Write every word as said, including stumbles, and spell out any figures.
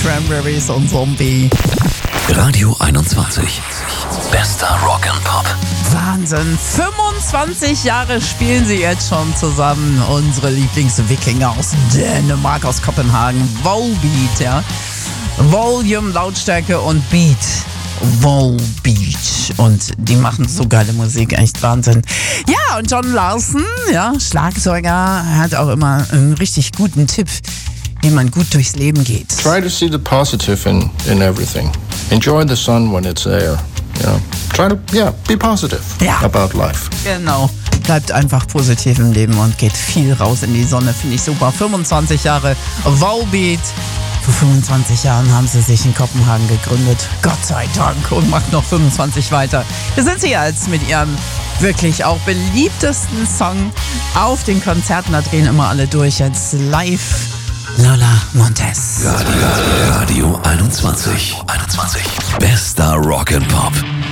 Cranberries und Zombie. Radio einundzwanzig. Bester Rock'n'Pop. Wahnsinn. fünfundzwanzig Jahre spielen sie jetzt schon zusammen. Unsere Lieblingswikinger aus Dänemark, aus Kopenhagen. Volbeat, ja. Volume, Lautstärke und Beat. Volbeat. Und die machen so geile Musik, echt Wahnsinn. Ja, und John Larson, ja, Schlagzeuger, hat auch immer einen richtig guten Tipp, wie man gut durchs Leben geht. Try to see the positive in, in everything. Enjoy the sun when it's there. You know, try to, yeah, be positive ja. about life. Genau. Bleibt einfach positiv im Leben und geht viel raus in die Sonne. Finde ich super. fünfundzwanzig Jahre Volbeat. Vor fünfundzwanzig Jahren haben sie sich in Kopenhagen gegründet. Gott sei Dank. Und macht noch fünfundzwanzig weiter. Wir sind sie jetzt mit ihrem wirklich auch beliebtesten Song auf den Konzerten. Da drehen immer alle durch. Jetzt live Lola Montez. Radio, Radio einundzwanzig. einundzwanzig. Bester Rock'n'Pop.